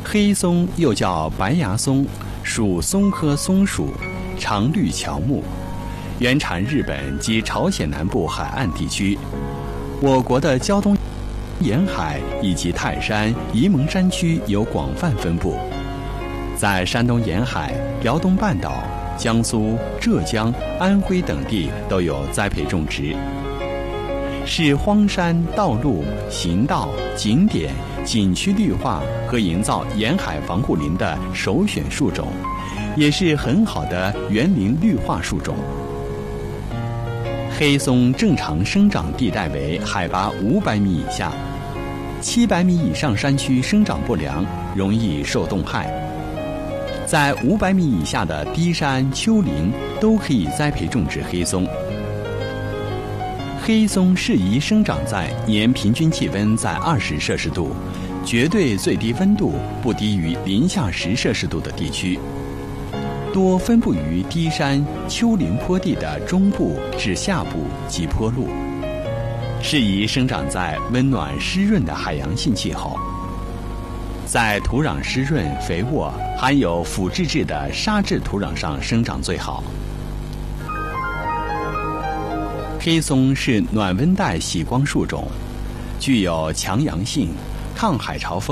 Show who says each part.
Speaker 1: 黑松又叫白牙松，属松科松属，常绿乔木，原产日本及朝鲜南部海岸地区。我国的胶东沿海以及泰山、沂蒙山区有广泛分布，在山东沿海、辽东半岛、江苏、浙江、安徽等地都有栽培种植，是荒山、道路、行道、景点、景区绿化和营造沿海防护林的首选树种，也是很好的园林绿化树种。黑松正常生长地带为海拔500米以下，700米以上山区生长不良，容易受冻害。在500米以下的低山、丘陵都可以栽培种植黑松。黑松适宜生长在年平均气温在20摄氏度，绝对最低温度不低于零下10摄氏度的地区，多分布于低山、丘陵坡地的中部至下部及坡路，适宜生长在温暖湿润的海洋性气候，在土壤湿润、肥沃、含有腐殖质的沙质土壤上生长最好。黑松是暖温带喜光树种，具有强阳性、抗海潮风。